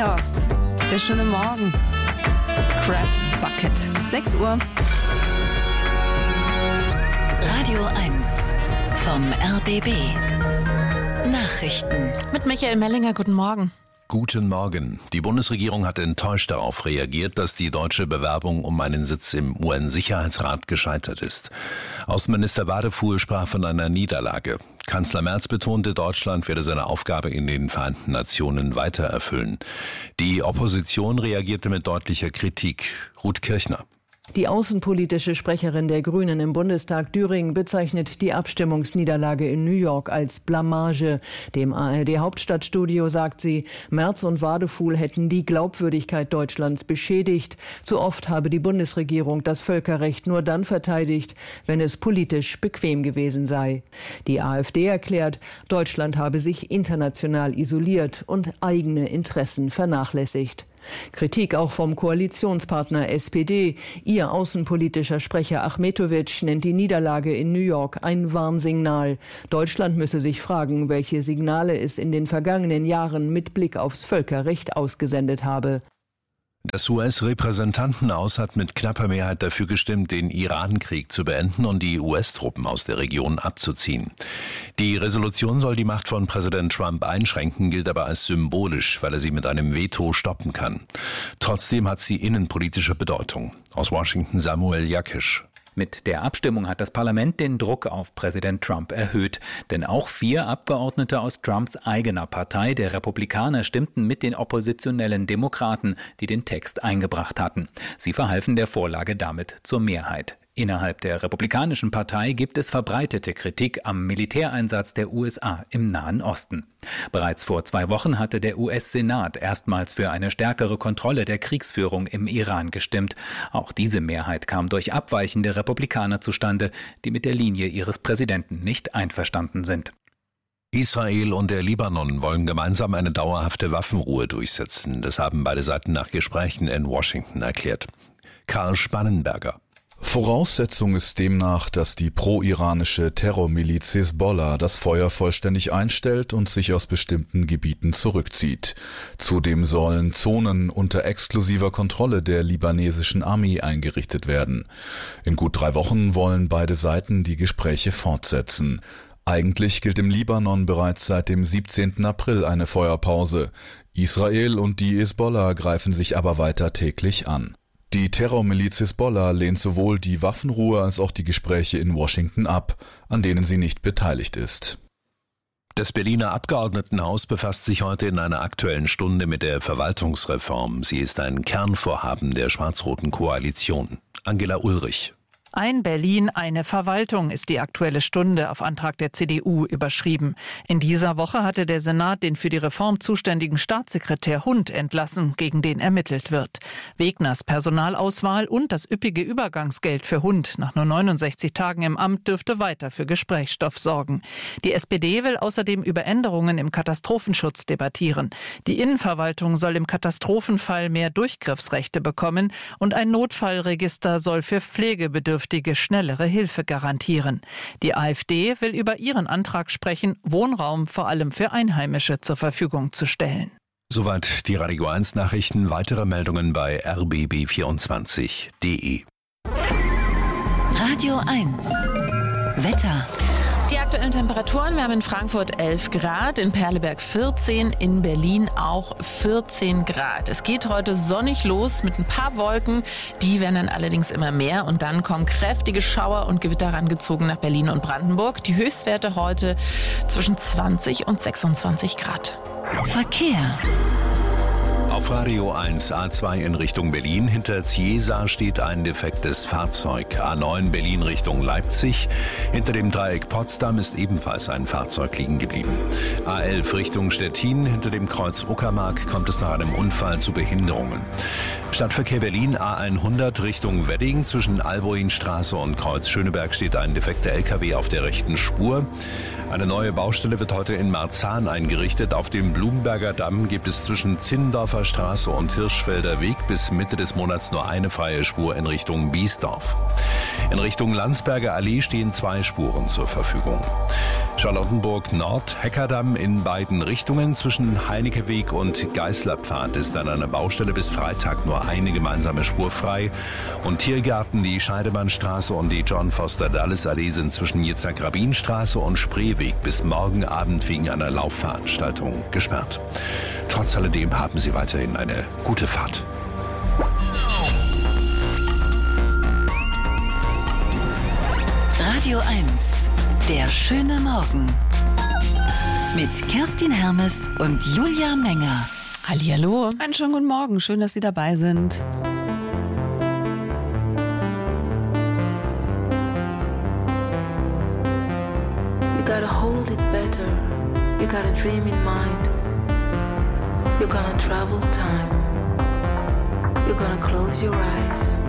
Chaos, der schöne Morgen. Crab Bucket. 6 Uhr. Radio 1 vom RBB. Nachrichten. Mit Michael Mellinger, guten Morgen. Guten Morgen. Die Bundesregierung hat enttäuscht darauf reagiert, dass die deutsche Bewerbung um einen Sitz im UN-Sicherheitsrat gescheitert ist. Außenminister Wadefuhl sprach von einer Niederlage. Kanzler Merz betonte, Deutschland werde seine Aufgabe in den Vereinten Nationen weiter erfüllen. Die Opposition reagierte mit deutlicher Kritik. Ruth Kirchner. Die außenpolitische Sprecherin der Grünen im Bundestag Düring bezeichnet die Abstimmungsniederlage in New York als Blamage. Dem ARD-Hauptstadtstudio sagt sie, Merz und Wadefuhl hätten die Glaubwürdigkeit Deutschlands beschädigt. Zu oft habe die Bundesregierung das Völkerrecht nur dann verteidigt, wenn es politisch bequem gewesen sei. Die AfD erklärt, Deutschland habe sich international isoliert und eigene Interessen vernachlässigt. Kritik auch vom Koalitionspartner SPD. Ihr außenpolitischer Sprecher Achmetovic nennt die Niederlage in New York ein Warnsignal. Deutschland müsse sich fragen, welche Signale es in den vergangenen Jahren mit Blick aufs Völkerrecht ausgesendet habe. Das US-Repräsentantenhaus hat mit knapper Mehrheit dafür gestimmt, den Iran-Krieg zu beenden und die US-Truppen aus der Region abzuziehen. Die Resolution soll die Macht von Präsident Trump einschränken, gilt aber als symbolisch, weil er sie mit einem Veto stoppen kann. Trotzdem hat sie innenpolitische Bedeutung. Aus Washington Samuel Jakisch. Mit der Abstimmung hat das Parlament den Druck auf Präsident Trump erhöht. Denn auch 4 Abgeordnete aus Trumps eigener Partei, der Republikaner, stimmten mit den oppositionellen Demokraten, die den Text eingebracht hatten. Sie verhalfen der Vorlage damit zur Mehrheit. Innerhalb der Republikanischen Partei gibt es verbreitete Kritik am Militäreinsatz der USA im Nahen Osten. Bereits vor 2 Wochen hatte der US-Senat erstmals für eine stärkere Kontrolle der Kriegsführung im Iran gestimmt. Auch diese Mehrheit kam durch abweichende Republikaner zustande, die mit der Linie ihres Präsidenten nicht einverstanden sind. Israel und der Libanon wollen gemeinsam eine dauerhafte Waffenruhe durchsetzen. Das haben beide Seiten nach Gesprächen in Washington erklärt. Karl Spannenberger. Voraussetzung ist demnach, dass die pro-iranische Terrormiliz Hisbollah das Feuer vollständig einstellt und sich aus bestimmten Gebieten zurückzieht. Zudem sollen Zonen unter exklusiver Kontrolle der libanesischen Armee eingerichtet werden. In gut 3 Wochen wollen beide Seiten die Gespräche fortsetzen. Eigentlich gilt im Libanon bereits seit dem 17. April eine Feuerpause. Israel und die Hisbollah greifen sich aber weiter täglich an. Die Terrormiliz Hisbollah lehnt sowohl die Waffenruhe als auch die Gespräche in Washington ab, an denen sie nicht beteiligt ist. Das Berliner Abgeordnetenhaus befasst sich heute in einer Aktuellen Stunde mit der Verwaltungsreform. Sie ist ein Kernvorhaben der schwarz-roten Koalition. Angela Ulrich. Ein Berlin, eine Verwaltung ist die Aktuelle Stunde auf Antrag der CDU überschrieben. In dieser Woche hatte der Senat den für die Reform zuständigen Staatssekretär Hund entlassen, gegen den ermittelt wird. Wegners Personalauswahl und das üppige Übergangsgeld für Hund nach nur 69 Tagen im Amt dürfte weiter für Gesprächsstoff sorgen. Die SPD will außerdem über Änderungen im Katastrophenschutz debattieren. Die Innenverwaltung soll im Katastrophenfall mehr Durchgriffsrechte bekommen und ein Notfallregister soll für Pflegebedürftige schnellere Hilfe garantieren. Die AfD will über ihren Antrag sprechen, Wohnraum vor allem für Einheimische zur Verfügung zu stellen. Soweit die Radio 1 Nachrichten. Weitere Meldungen bei rbb24.de. Radio 1 Wetter. Die aktuellen Temperaturen, wir haben in Frankfurt 11 Grad, in Perleberg 14, in Berlin auch 14 Grad. Es geht heute sonnig los mit ein paar Wolken, die werden dann allerdings immer mehr und dann kommen kräftige Schauer und Gewitter rangezogen nach Berlin und Brandenburg. Die Höchstwerte heute zwischen 20 und 26 Grad. Verkehr. Auf Radio 1 A2 in Richtung Berlin. Hinter Ciesa steht ein defektes Fahrzeug. A9 Berlin Richtung Leipzig. Hinter dem Dreieck Potsdam ist ebenfalls ein Fahrzeug liegen geblieben. A11 Richtung Stettin. Hinter dem Kreuz Uckermark kommt es nach einem Unfall zu Behinderungen. Stadtverkehr Berlin A100 Richtung Wedding. Zwischen Alboinstraße und Kreuz Schöneberg steht ein defekter LKW auf der rechten Spur. Eine neue Baustelle wird heute in Marzahn eingerichtet. Auf dem Blumenberger Damm gibt es zwischen Zinnendorfer Straße und Hirschfelder Weg bis Mitte des Monats nur eine freie Spur in Richtung Biesdorf. In Richtung Landsberger Allee stehen 2 Spuren zur Verfügung. Charlottenburg Nord, Heckerdamm in beiden Richtungen. Zwischen Heinikeweg und Geißlerpfad ist an einer Baustelle bis Freitag nur eine gemeinsame Spur frei. Und Tiergarten, die Scheidemannstraße und die John Foster Dulles Allee sind zwischen Yitzhak-Rabin-Straße und Spreeweg bis morgen Abend wegen einer Laufveranstaltung gesperrt. Trotz alledem haben Sie weiterhin eine gute Fahrt. Radio 1, der schöne Morgen. Mit Kerstin Hermes und Julia Menger. Hallihallo, einen schönen guten Morgen. Schön, dass Sie dabei sind. You gotta hold it better. You got a dream in mind. You're gonna travel time. You're gonna close your eyes.